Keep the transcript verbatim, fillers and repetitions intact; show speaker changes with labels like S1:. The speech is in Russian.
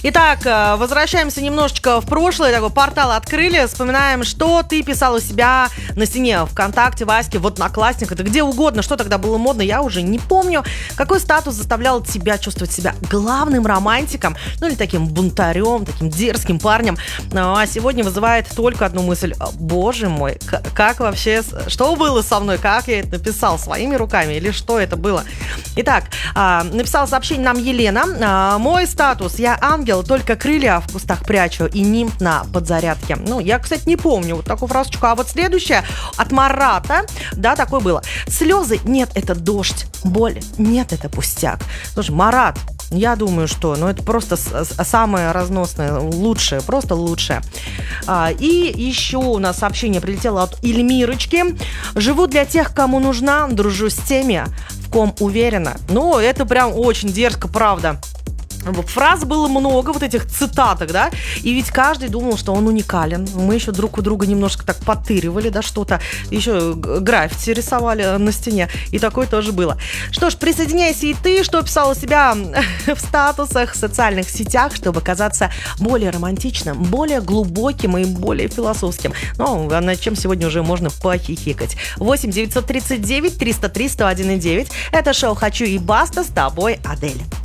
S1: Итак, возвращаемся немножечко в прошлое. Такой портал открыли. Вспоминаем, что ты писал у себя на стене ВКонтакте, Ваське, в Одноклассниках, да где угодно. Что тогда было модно, я уже не помню. Какой статус заставлял тебя чувствовать себя главным романтиком, ну или таким бунтарем, таким дерзким парнем. Ну, а сегодня вызывает только одну мысль. Боже мой, к- как вообще, что было со мной, как я это написал, своими руками или что это было? Итак, написала сообщение нам Елена. Мой статус: я ангел, только крылья в кустах прячу и нимб на подзарядке. Ну, я, кстати, не помню вот такую фразочку. А вот следующее от Марата, да, такое было. Слезы — нет, это дождь. Боль — нет, это пустяк. Слушай, Марат, я думаю, что, ну, это просто самое разносное, лучшее, просто лучшее. А, и еще у нас сообщение прилетело от Эльмирочки. Живу для тех, кому нужна, дружу с теми, в ком уверена. Ну, это прям очень дерзко, правда. Фраз было много, вот этих цитаток, да, и ведь каждый думал, что он уникален. Мы еще друг у друга немножко так подтыривали, да, что-то, еще граффити рисовали на стене, и такое тоже было. Что ж, присоединяйся и ты, что писал у себя в статусах, в социальных сетях, чтобы казаться более романтичным, более глубоким и более философским. Ну, над чем сегодня уже можно похихикать. восемь девятьсот тридцать девять триста три сто один и девять. Это шоу «Хочу и баста», с тобой Адель.